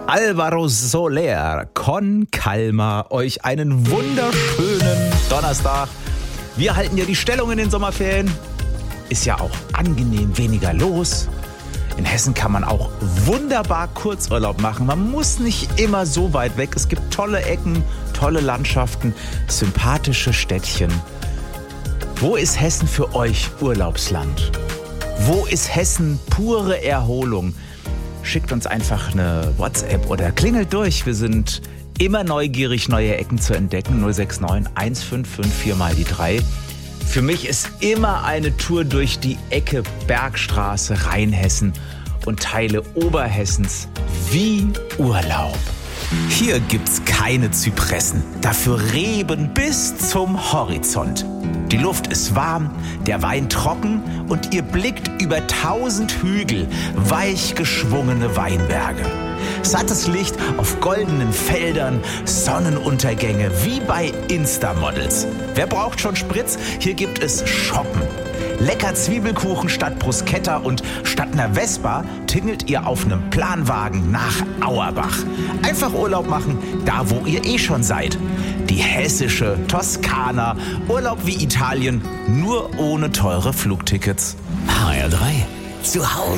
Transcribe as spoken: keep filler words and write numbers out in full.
Alvaro Soler, Con Calma, euch einen wunderschönen Donnerstag. Wir halten ja die Stellung in den Sommerferien. Ist ja auch angenehm weniger los. In Hessen kann man auch wunderbar Kurzurlaub machen. Man muss nicht immer so weit weg. Es gibt tolle Ecken, tolle Landschaften, sympathische Städtchen. Wo ist Hessen für euch Urlaubsland? Wo ist Hessen pure Erholung? Schickt uns einfach eine WhatsApp oder klingelt durch. Wir sind immer neugierig, neue Ecken zu entdecken. null sechs neun eins fünf fünf vier mal die drei. Für mich ist immer eine Tour durch die Ecke Bergstraße, Rheinhessen und Teile Oberhessens wie Urlaub. Hier gibt's keine Zypressen, dafür Reben bis zum Horizont. Die Luft ist warm, der Wein trocken und ihr blickt über tausend Hügel, weich geschwungene Weinberge. Sattes Licht auf goldenen Feldern, Sonnenuntergänge wie bei Insta-Models. Wer braucht schon Spritz? Hier gibt es Shoppen. Lecker Zwiebelkuchen statt Bruschetta und statt einer Vespa tingelt ihr auf einem Planwagen nach Auerbach. Einfach Urlaub machen, da wo ihr eh schon seid. Die hessische Toskana, Urlaub wie Italien, nur ohne teure Flugtickets. H R drei. Zu Hause.